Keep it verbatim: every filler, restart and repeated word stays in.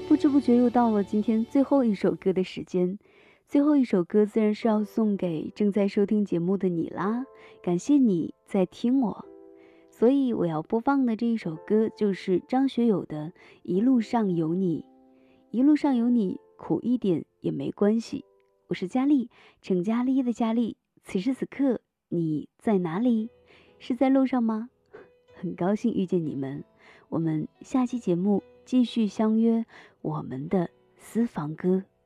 不知不觉又到了今天最后一首歌的时间，最后一首歌自然是要送给正在收听节目的你啦，感谢你在听我。所以我要播放的这一首歌就是张学友的《一路上有你》，一路上有你，苦一点也没关系。我是佳丽，陈佳丽的佳丽。此时此刻你在哪里？是在路上吗？很高兴遇见你们，我们下期节目继续相约我们的私房歌。